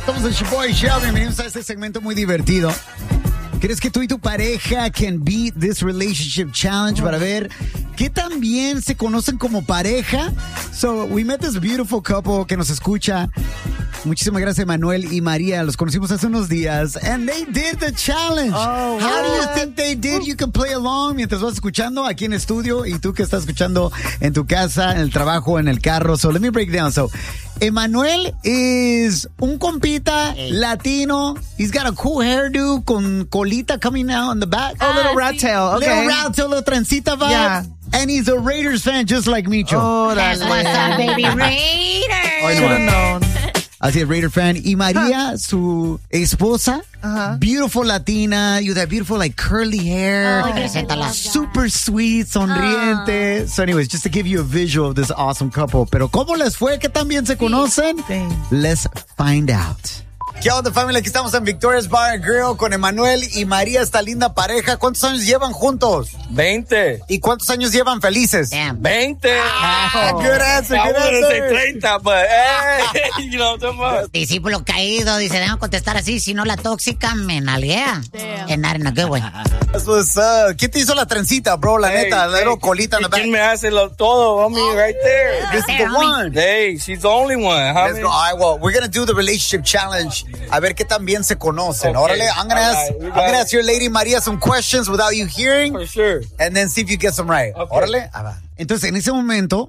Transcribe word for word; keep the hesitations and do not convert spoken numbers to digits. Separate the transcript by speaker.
Speaker 1: Somos el Boy Show. Bienvenidos a este segmento muy divertido. ¿Crees que tú y tu pareja can beat this relationship challenge para ver qué tan bien se conocen como pareja? So, we met this beautiful couple que nos escucha. Muchísimas gracias, Manuel y María. Los conocimos hace unos días. And they did the challenge.
Speaker 2: Oh,
Speaker 1: How do you
Speaker 2: what?
Speaker 1: think they did? You can play along mientras vas escuchando aquí en estudio y tú que estás escuchando en tu casa, en el trabajo, en el carro. So, let me break down. So, Emanuel is un compita
Speaker 2: Hey.
Speaker 1: latino. He's got a cool hairdo con colita coming out on the back.
Speaker 2: Oh, little rat tail. Okay.
Speaker 1: Little rat tail, little trencita vibe.
Speaker 2: Yeah.
Speaker 1: And he's a Raiders fan just like Micho.
Speaker 2: Oh,
Speaker 3: That's
Speaker 2: dale.
Speaker 3: what's up, baby Raiders.
Speaker 1: Ay, no.
Speaker 2: Should've known.
Speaker 1: Así es, Raider fan. Y María, su esposa,
Speaker 2: Ajá.
Speaker 1: beautiful latina, you that beautiful like curly hair.
Speaker 3: Ay, preséntala.
Speaker 1: Super sweet, sonriente. So anyways, just to give you a visual of this awesome couple. Pero ¿cómo les fue? ¿Qué tan bien se conocen?
Speaker 2: Sí.
Speaker 1: Let's find out. ¿Qué onda, familia? Aquí estamos en Victoria's Bar and Grill con Emanuel y María, esta linda pareja. ¿Cuántos años llevan juntos?
Speaker 4: veinte.
Speaker 1: ¿Y cuántos años llevan felices?
Speaker 3: Damn.
Speaker 4: veinte.
Speaker 1: Ah, good answer,
Speaker 4: I
Speaker 1: good
Speaker 4: wanted to say
Speaker 1: answer.
Speaker 4: treinta, but hey, you know what I'm talking about.
Speaker 3: Discípulo caído, dice, déjame contestar así, si no la tóxica me nalguea. And not in a good way.
Speaker 1: That's what's up. ¿Quién te hizo la trencita, bro? La
Speaker 4: Hey,
Speaker 1: neta, la
Speaker 4: hey,
Speaker 1: little colita en the
Speaker 4: ¿quién
Speaker 1: back.
Speaker 4: me hace lo, todo, homie, right there?
Speaker 1: This is
Speaker 3: there,
Speaker 1: the
Speaker 3: homie.
Speaker 1: one.
Speaker 4: Hey, she's the only one,
Speaker 1: Let's
Speaker 4: homie.
Speaker 1: go. All right, well, we're going to do the relationship challenge. A ver qué tan bien se conocen.
Speaker 4: Okay.
Speaker 1: Órale, I'm going to
Speaker 4: All
Speaker 1: ask,
Speaker 4: right, we
Speaker 1: I'm
Speaker 4: got
Speaker 1: gonna
Speaker 4: it.
Speaker 1: ask your lady Maria some questions without you hearing,
Speaker 4: For sure.
Speaker 1: and then see if you get some right.
Speaker 4: Okay.
Speaker 1: Órale. Ah, va. Entonces, en ese momento,